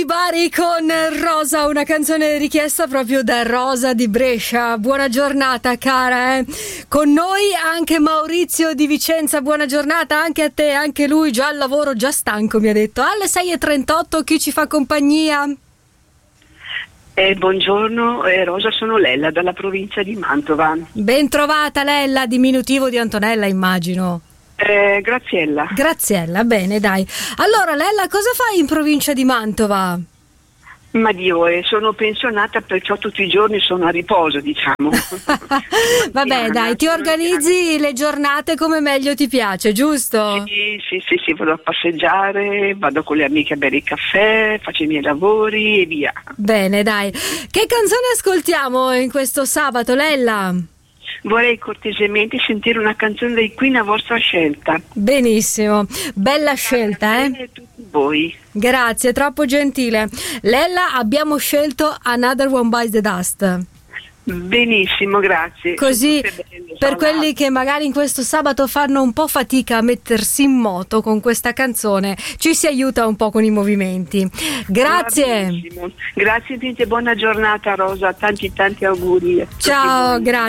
Bari con Rosa, una canzone richiesta proprio da Rosa di Brescia. Buona giornata cara, Con noi anche Maurizio di Vicenza, buona giornata anche a te, anche lui già al lavoro, già stanco mi ha detto. Alle 6:38 chi ci fa compagnia? Buongiorno Rosa, sono Lella dalla provincia di Mantova. Ben trovata Lella, diminutivo di Antonella immagino. Graziella. Graziella, bene dai. Allora Lella, cosa fai in provincia di Mantova? Ma Dio, sono pensionata, perciò tutti i giorni sono a riposo, diciamo. Vabbè dai, ti organizzi le giornate come meglio ti piace, giusto? Sì, vado a passeggiare, vado con le amiche a bere il caffè, faccio i miei lavori e via. Bene dai, che canzone ascoltiamo in questo sabato Lella? Vorrei cortesemente sentire una canzone dei Queen a vostra scelta. Benissimo, bella scelta, E tutti voi. Grazie, troppo gentile. Lella, abbiamo scelto Another One Bites the Dust. Benissimo, grazie. Così per quelli che magari in questo sabato fanno un po' fatica a mettersi in moto con questa canzone, ci si aiuta un po' con i movimenti. Grazie. Grazie mille, buona giornata Rosa, tanti auguri. Ciao, grazie.